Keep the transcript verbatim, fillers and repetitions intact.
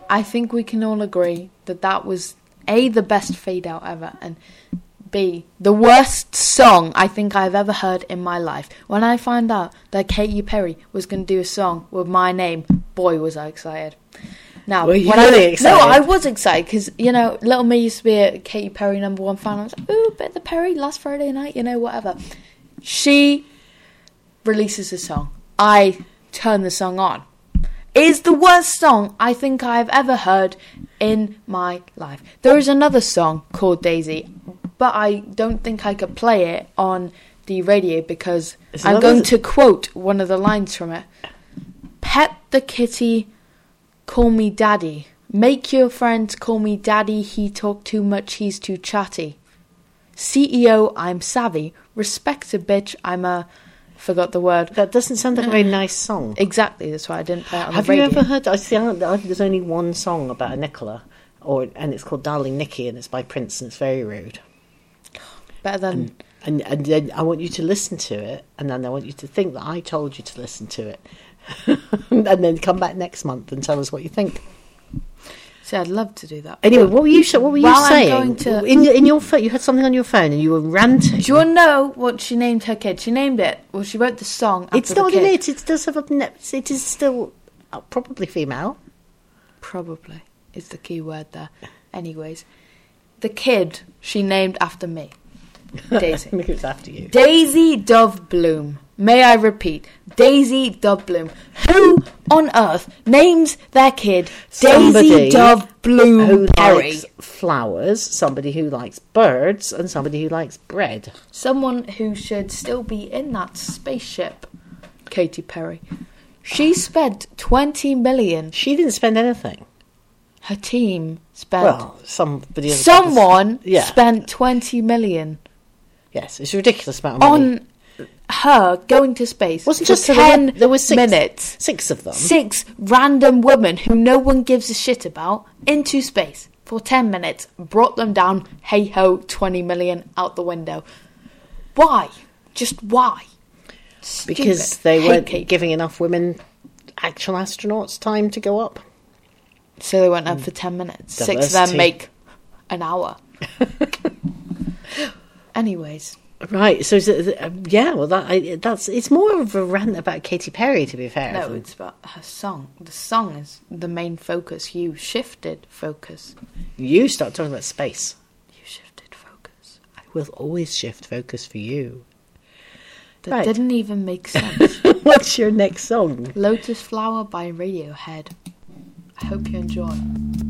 I think we can all agree that that was A, the best fade out ever, and B, the worst song I think I've ever heard in my life. When I found out that Katy Perry was going to do a song with my name, boy, was I excited. Now, were you when really I, excited? No, I was excited because, you know, little me used to be a Katy Perry number one fan. I was like, ooh, bit of the Perry last Friday night, you know, whatever. She releases a song. I turn the song on. It is the worst song I think I've ever heard in my life. There is another song called Daisy, but I don't think I could play it on the radio because It's I'm another- going to quote one of the lines from it. Pet the kitty, call me daddy. Make your friends call me daddy. He talk too much, he's too chatty. C E O, I'm savvy. Respect a bitch, I'm a... Forgot the word. That doesn't sound like a very nice song. Exactly, that's why I didn't play it on Have the radio. you ever heard? I see. I, I, there's only one song about a Nicola, or and it's called "Darling Nikki," and it's by Prince, and it's very rude. Better than... And and then I want you to listen to it, and then I want you to think that I told you to listen to it, and then come back next month and tell us what you think. See, I'd love to do that. Anyway, what were you what were you While I'm saying? going to- In your- in your phone, you had something on your phone, and you were ranting. Do you want to know what she named her kid? She named it... Well, she wrote the song after It's the not kid. in it. It does have a. ne- It is still uh, probably female. Probably is the key word there. Anyways, the kid she named after me. Daisy. I think it's after you. Daisy Dove Bloom. May I repeat? Daisy Dove Bloom. Who on earth names their kid Somebody Daisy Dove Bloom Who Perry? likes flowers? Somebody who likes birds, and somebody who likes bread. Someone who should still be in that spaceship. Katy Perry. She spent twenty million. She didn't spend anything. Her team spent... Well, somebody. else- Someone Yeah. spent twenty million Yes, it's a ridiculous amount of money. on her going to space Wasn't for just her, ten there were six, minutes. Six of them. Six random women who no one gives a shit about into space for ten minutes, brought them down, hey ho, twenty million out the window. Why? Just why? Stupid. Because they Hate weren't Kate. giving enough women, actual astronauts, time to go up. So they went up for ten minutes. Six of Diversity. them make an hour. Anyways. Right, so is it, uh, yeah, well, that I, that's it's more of a rant about Katy Perry, to be fair. No, it's about her song. The song is the main focus. You shifted focus. You start talking about space. You shifted focus. I will always shift focus for you. That Right. didn't even make sense. What's your next song? Lotus Flower by Radiohead. I hope you enjoy.